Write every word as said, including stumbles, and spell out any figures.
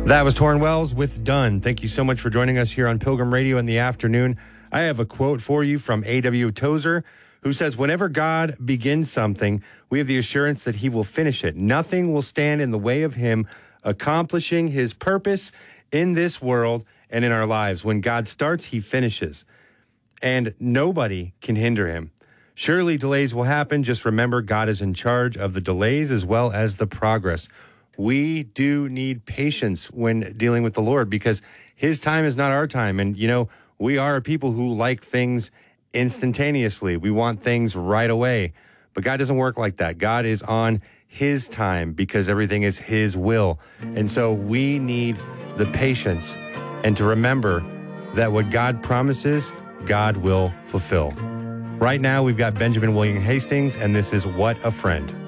That was Torrin Wells with Done. Thank you so much for joining us here on Pilgrim Radio in the afternoon. I have a quote for you from A W Tozer, who says, whenever God begins something, we have the assurance that he will finish it. Nothing will stand in the way of him accomplishing his purpose in this world and in our lives. When God starts, he finishes, and nobody can hinder him. Surely delays will happen. Just remember, God is in charge of the delays as well as the progress. We do need patience when dealing with the Lord because his time is not our time. And, you know, we are a people who like things instantaneously. We want things right away. But God doesn't work like that. God is on his time because everything is his will. And so we need the patience and to remember that what God promises, God will fulfill. Right now, we've got Benjamin William Hastings, and this is What a Friend.